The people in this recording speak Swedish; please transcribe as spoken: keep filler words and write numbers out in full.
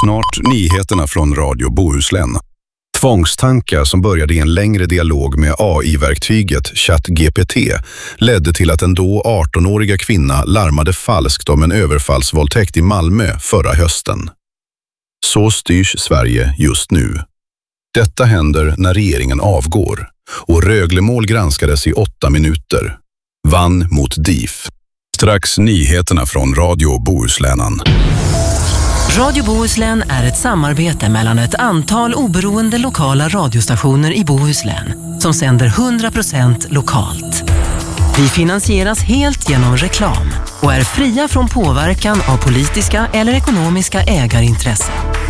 Snart nyheterna från Radio Bohuslän. Tvångstankar som började i en längre dialog med A I-verktyget ChatGPT ledde till att en då arton-åriga kvinna larmade falskt om en överfallsvåldtäkt i Malmö förra hösten. Så styrs Sverige just nu. Detta händer när regeringen avgår och Röglemål granskades i åtta minuter. Vann mot D I F. Strax nyheterna från Radio Bohuslänan. Radio Bohuslän är ett samarbete mellan ett antal oberoende lokala radiostationer i Bohuslän som sänder hundra procent lokalt. Vi finansieras helt genom reklam och är fria från påverkan av politiska eller ekonomiska ägarintressen.